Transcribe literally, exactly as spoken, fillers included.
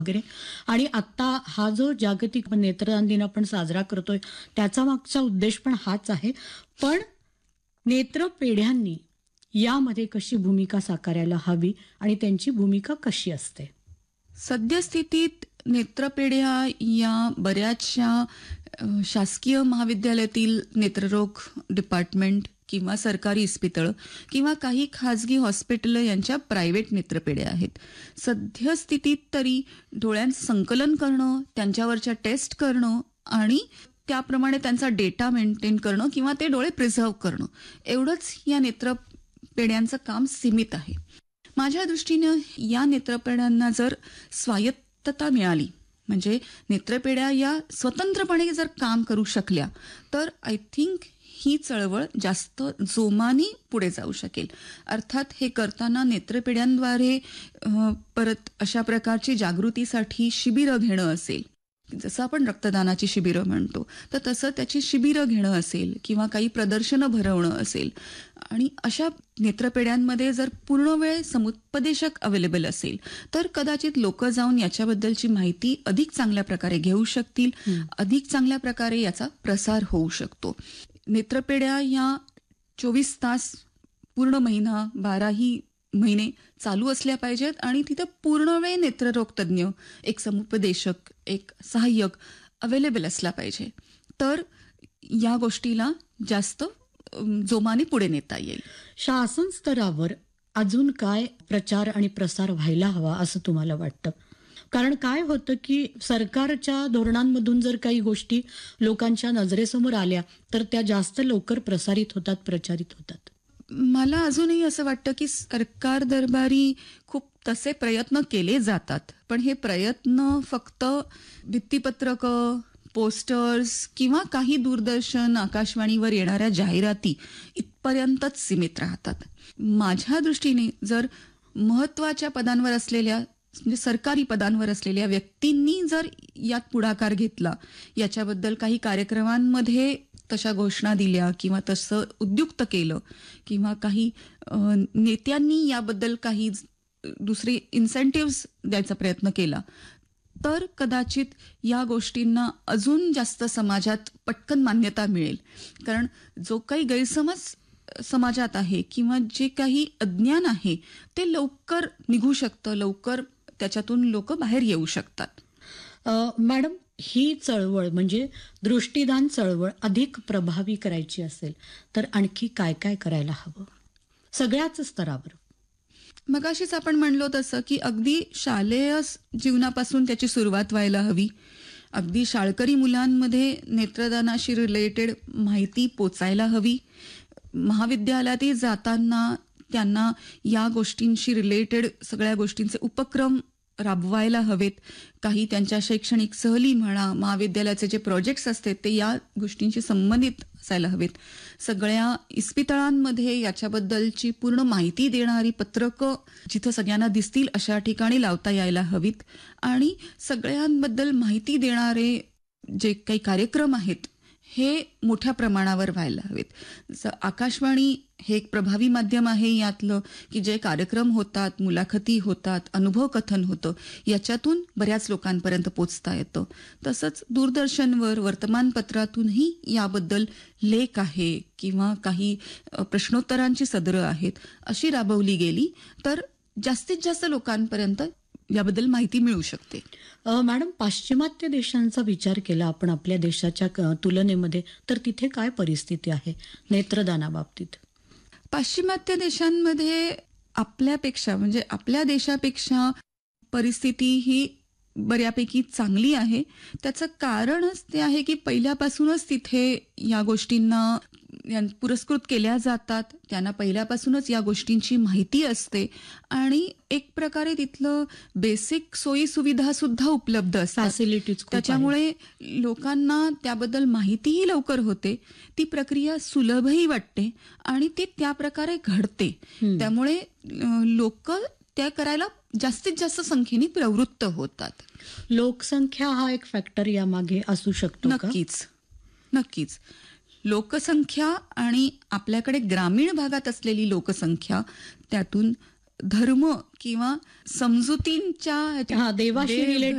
वगैरे. आणि आता हा जो जागतिक नेत्रदान दिन आपण साजरा करतोय त्याचा मागचा उद्देश पण हाच आहे. पण नेत्रपेढ्यांनी यामध्ये कशी भूमिका साकारायला हवी आणि त्यांची भूमिका कशी असते? सद्यस्थितीत नेत्रपेढ्या या बऱ्याचशा अ, शासकीय महाविद्यालयातील नेत्ररोग डिपार्टमेंट किंवा सरकारी इस्पितळं किंवा काही खाजगी हॉस्पिटल यांच्या प्रायव्हेट नेत्रपेढ्या आहेत. सद्यस्थितीत तरी डोळ्यांचं संकलन करणं, त्यांच्यावरच्या टेस्ट करणं आणि त्याप्रमाणे त्यांचा डेटा मेंटेन करणं किंवा ते डोळे प्रिझर्व्ह करणं एवढंच या नेत्रपेढ्यांचं काम सीमित आहे. माझ्या दृष्टीनं या नेत्रपेढ्यांना जर स्वायत्तता मिळाली, म्हणजे नेत्रपेढ्या या स्वतंत्रपणे जर काम करू शकल्या, तर आय थिंक ही चळवळ जास्त जोमाने पुढे जाऊ शकेल. अर्थात हे करताना नेत्रपेढ्यांद्वारे अ, परत अशा प्रकारची जागृतीसाठी शिबिरं घेणं असेल, जसं आपण रक्तदानाची शिबिरं म्हणतो, तर तसं त्याची शिबिरं घेणं असेल किंवा काही प्रदर्शनं भरवणं असेल आणि अशा नेत्रपेढ्यांमध्ये जर पूर्ण वेळ समुपदेशक अवेलेबल असेल तर कदाचित लोक जाऊन याच्याबद्दलची माहिती अधिक चांगल्या प्रकारे घेऊ शकतील, अधिक चांगल्या प्रकारे याचा प्रसार होऊ शकतो. नेत्रपेढ्या या चोवीस तास पूर्ण महिना बाराही महिने चालू असल्या पाहिजेत आणि तिथे पूर्ण वेळ नेत्ररोग तज्ज्ञ, एक समुपदेशक, एक सहाय्यक अवेलेबल असला पाहिजे. तर या गोष्टीला जास्त अम, जोमाने पुढे नेता येईल. शासन स्तरावर अजून काय प्रचार आणि प्रसार व्हायला हवा असं तुम्हाला वाटतं? कारण काय होतं की सरकारच्या धोरणांमधून जर काही गोष्टी लोकांच्या नजरेसमोर आल्या तर त्या जास्त लवकर प्रसारित होतात, प्रचारित होतात. मला अजूनही असं वाटतं की सरकार दरबारी खूप तसे प्रयत्न केले जातात, पण हे प्रयत्न फक्त भित्तीपत्रकं, पोस्टर्स किंवा काही दूरदर्शन, आकाशवाणीवर येणाऱ्या जाहिराती इथपर्यंतच सीमित राहतात. माझ्या दृष्टीने जर महत्त्वाच्या पदांवर असलेल्या, म्हणजे सरकारी पदांवर असलेल्या व्यक्तींनी जर यात पुढाकार घेतला, याच्याबद्दल काही कार्यक्रमांमध्ये तशा घोषणा दिल्या किंवा तसं उद्युक्त केलं किंवा काही अ, नेत्यांनी याबद्दल काही दुसरे इन्सेंटिव्स द्यायचा प्रयत्न केला, तर कदाचित या गोष्टींना अजून जास्त समाजात पटकन मान्यता मिळेल. कारण जो काही गैरसमज समाजात आहे किंवा जे काही अज्ञान आहे ते लवकर निघू शकतं, लवकर त्याच्यातून लोक बाहेर येऊ शकतात. अ, मॅडम, ही चळवळ म्हणजे दृष्टिदान चळवळ अधिक प्रभावी करायची असेल तर आणखी काय काय करायला हवं सगळ्याच स्तरावर? मगाशीच आपण म्हणलो तसं की अगदी शालेय जीवनापासून त्याची सुरुवात व्हायला हवी. अगदी शाळकरी मुलांमध्ये नेत्रदानाशी रिलेटेड माहिती पोचायला हवी. महाविद्यालयातही जाताना त्यांना या गोष्टींशी रिलेटेड सगळ्या गोष्टींचे उपक्रम राबवायला हवेत. काही त्यांच्या शैक्षणिक सहली म्हणा, महाविद्यालयाचे जे प्रोजेक्ट्स असतात ते या गोष्टींशी संबंधित असायला हवेत. सगळ्या इस्पितळांमध्ये याच्याबद्दलची पूर्ण माहिती देणारी पत्रकं जिथं सगळ्यांना दिसतील अशा ठिकाणी लावता यायला हवीत आणि सगळ्यांबद्दल माहिती देणारे जे काही कार्यक्रम आहेत हे मोठ्या प्रमाणावर व्हायला हवेत. जसं आकाशवाणी हे एक प्रभावी माध्यम आहे यातलं, की जे कार्यक्रम होतात, मुलाखती होतात, अनुभव कथन होतं, याच्यातून बऱ्याच लोकांपर्यंत पोचता येतं. तसंच दूरदर्शनवर, वर्तमानपत्रातूनही याबद्दल लेख आहे किंवा काही प्रश्नोत्तरांची सदरं आहेत अशी राबवली गेली तर जास्तीत जास्त लोकांपर्यंत याबद्दल माहिती मिळू शकते. मॅडम, पाश्चिमात्य देशांचा विचार केला आपण आपल्या देशाच्या क- तुलनेमध्ये तर तिथे काय परिस्थिती आहे नेत्रदानाबाबतीत? पाश्चिमात्य देशांमध्ये आपल्यापेक्षा म्हणजे आपल्या देशापेक्षा परिस्थिती ही बऱ्यापैकी चांगली आहे. त्याचं कारणच ते आहे की पहिल्यापासूनच तिथे या गोष्टींना यां- पुरस्कृत केल्या जातात, त्यांना पहिल्यापासूनच या गोष्टींची माहिती असते आणि एक प्रकारे तिथलं बेसिक सोयी सुविधा सुद्धा उपलब्ध असतात. फॅसिलिटीज त्याच्यामुळे लोकांना त्याबद्दल माहितीही लवकर होते, ती प्रक्रिया सुलभही वाटते आणि ती त्या प्रकारे घडते. त्यामुळे लोक त्या करायला जास्तीत जास्त संख्येने प्रवृत्त होतात. लोकसंख्या हा एक फॅक्टर यामागे असू शकतो का? नक्कीच नक्कीच लोकसंख्या आणि आपल्याकडे ग्रामीण भागात असलेली लोकसंख्या त्यातून धर्म किंवा समजुतींच्या ह्याच्या- हा, देवाशी देव- रिलेट